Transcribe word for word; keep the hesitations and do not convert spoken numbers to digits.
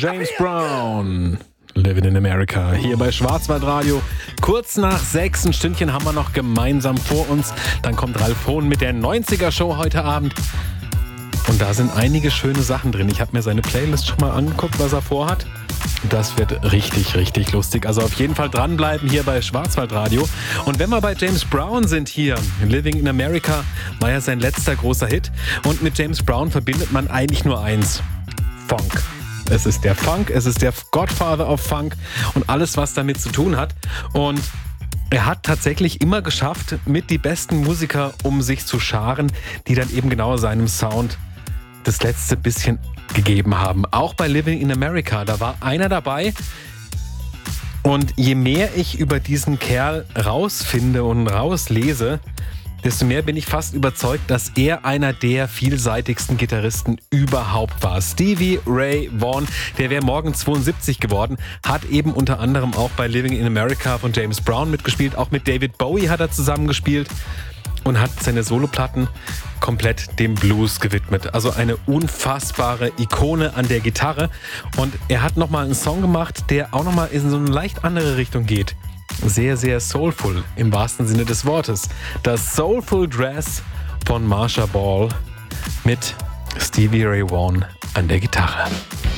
James Brown, Living in America, hier bei Schwarzwaldradio. Kurz nach sechs, ein Stündchen haben wir noch gemeinsam vor uns. Dann kommt Ralf Hohn mit der neunziger-Show heute Abend. Und da sind einige schöne Sachen drin. Ich habe mir seine Playlist schon mal angeguckt, was er vorhat. Das wird richtig, richtig lustig. Also auf jeden Fall dranbleiben hier bei Schwarzwaldradio. Und wenn wir bei James Brown sind hier, Living in America war ja sein letzter großer Hit. Und mit James Brown verbindet man eigentlich nur eins: Funk. Es ist der Funk, es ist der Godfather of Funk und alles, was damit zu tun hat. Und er hat tatsächlich immer geschafft, mit die besten Musiker um sich zu scharen, die dann eben genau seinem Sound das letzte bisschen gegeben haben. Auch bei Living in America, da war einer dabei. Und je mehr ich über diesen Kerl rausfinde und rauslese, desto mehr bin ich fast überzeugt, dass er einer der vielseitigsten Gitarristen überhaupt war. Stevie Ray Vaughan, der wäre morgen zweiundsiebzig geworden, hat eben unter anderem auch bei Living in America von James Brown mitgespielt. Auch mit David Bowie hat er zusammengespielt und hat seine Soloplatten komplett dem Blues gewidmet. Also eine unfassbare Ikone an der Gitarre. Und er hat nochmal einen Song gemacht, der auch nochmal in so eine leicht andere Richtung geht. Sehr, sehr soulful im wahrsten Sinne des Wortes. Das Soulful Dress von Marsha Ball mit Stevie Ray Vaughan an der Gitarre.